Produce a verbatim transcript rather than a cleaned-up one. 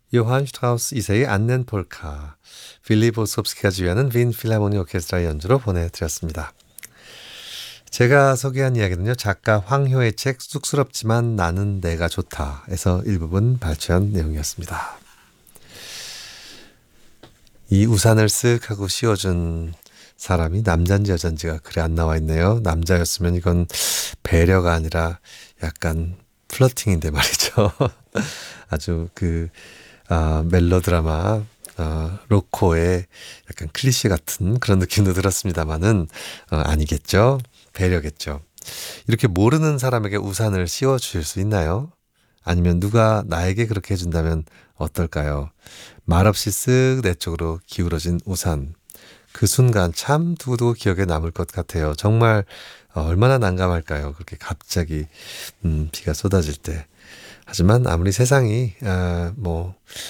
요한 슈트라우스 이 세의 안넨 폴카, 필립 오스홉스키가 지휘하는 빈 필하모니 오케스트라의 연주로 보내드렸습니다. 제가 소개한 이야기는요, 작가 황효의 책 쑥스럽지만 나는 내가 좋다에서 일부분 발췌한 내용이었습니다. 이 우산을 쓱 하고 씌워준 사람이 남잔지 여잔지가 글에 안 나와 있네요. 남자였으면 이건 배려가 아니라 약간 플러팅인데 말이죠. 아주 그 아, 멜로드라마 어, 로코의 약간 클리셰 같은 그런 느낌도 들었습니다만은 어, 아니겠죠. 배려겠죠. 이렇게 모르는 사람에게 우산을 씌워주실 수 있나요? 아니면 누가 나에게 그렇게 해준다면 어떨까요? 말없이 쓱 내 쪽으로 기울어진 우산. 그 순간 참 두고두고 기억에 남을 것 같아요. 정말 어, 얼마나 난감할까요? 그렇게 갑자기 음, 비가 쏟아질 때. 하지만 아무리 세상이 아, 뭐